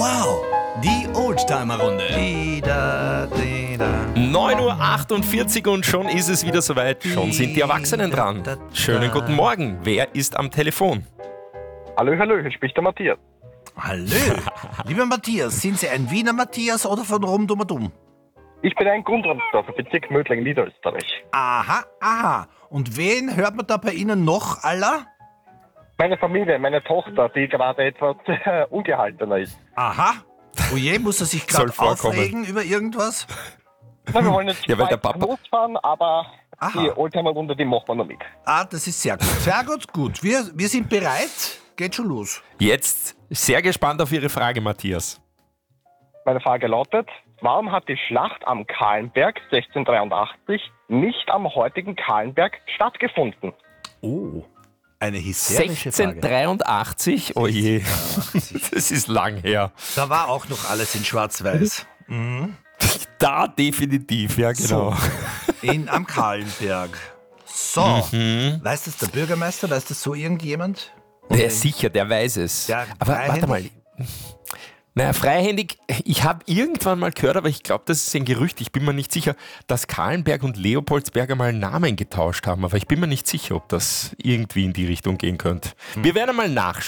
Wow, die Oldtimer-Runde. 9:48 Uhr und schon ist es wieder soweit. Schon sind die Erwachsenen dran. Schönen guten Morgen. Wer ist am Telefon? Hallo, hier spricht der Matthias. Hallo, lieber Matthias, sind Sie ein Wiener Matthias oder von Rumdumadum? Ich bin ein Grundramsdorfer, Bezirk Mödling, Niederösterreich. Aha. Und wen hört man da bei Ihnen noch aller? Meine Familie, meine Tochter, die gerade etwas ungehaltener ist. Aha. Oje, muss er sich Soll gerade vorkommen. aufregen über irgendwas? Na, wir wollen jetzt Ja, weil der bald Papa- losfahren, aber Aha. die Oldtimer-Runde, die machen wir noch mit. Ah, das ist sehr gut. Sehr gut. Wir sind bereit. Geht schon los. Jetzt sehr gespannt auf Ihre Frage, Matthias. Meine Frage lautet, warum hat die Schlacht am Kahlenberg 1683 nicht am heutigen Kahlenberg stattgefunden? Oh, eine hysterische Frage. 1683? Oh je, das ist lang her. Da war auch noch alles in Schwarz-Weiß. Da definitiv, ja genau. Am Kahlenberg. So, weiß das der Bürgermeister? Weiß das so irgendjemand? Der ist sicher, der weiß es. Ja, aber warte mal. freihändig? Naja, freihändig, ich habe irgendwann mal gehört, aber ich glaube, das ist ein Gerücht, ich bin mir nicht sicher, dass Kahlenberg und Leopoldsberg einmal Namen getauscht haben, aber ich bin mir nicht sicher, ob das irgendwie in die Richtung gehen könnte. Wir werden einmal nachschauen.